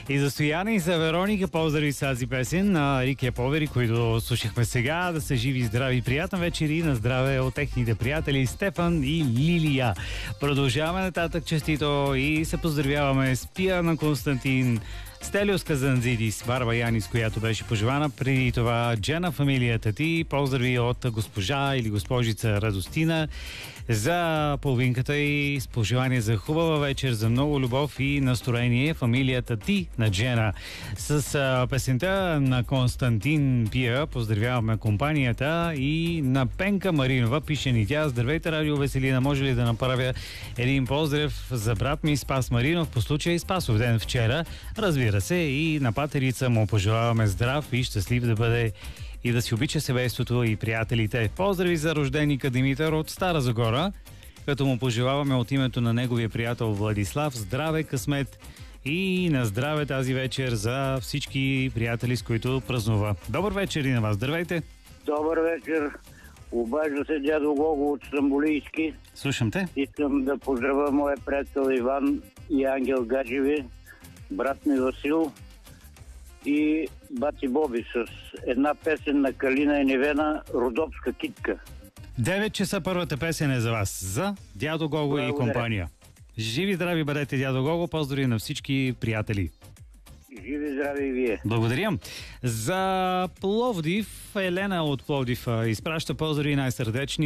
И за Стояна и за Вероника поздрави с тази песен на Рики Еповери, които слушахме сега. Да са живи, здрави и приятен вечер и на здраве от техните приятели Стефан и Лилия. Продължаваме нататък честито и се поздравяваме с Пияна Константин, Стелиос Казанзидис, Барба Янис, която беше пожелана. Преди това Джена, фамилията ти. Поздрави от госпожа или госпожица Радостина за половинката и с пожелание за хубава вечер, за много любов и настроение. Фамилията ти на Джена. С песента на Константин Пия поздравяваме компанията и на Пенка Маринова. Пише ни тя: здравейте, Радио Веселина, може ли да направя един поздрав за брат ми Спас Маринов по случай Спасов ден вчера? Разбира се, и на патерица му пожелаваме здрав и щастлив да бъде и да си обича семейството и приятелите. Поздрави за рожденика Димитър от Стара Загора, като му пожелаваме от името на неговия приятел Владислав здраве, късмет и на здраве тази вечер за всички приятели, с които празнува. Добър вечер и на вас. Здравейте! Добър вечер! Обажда се дядо Гого от Стамбулийски. Слушам те. Искам да поздравя моя приятел Иван и Ангел Гаджеви, брат ми Васил и бати Боби с една песен на Калина и Невена "Родопска китка". 9 часа първата песен е за вас. За дядо Гого и компания. Живи, здрави бъдете, дядо Гого. Поздрави на всички приятели. Живи, здрави и вие. Благодаря. За Пловдив, Елена от Пловдив изпраща поздрави най-сърдечни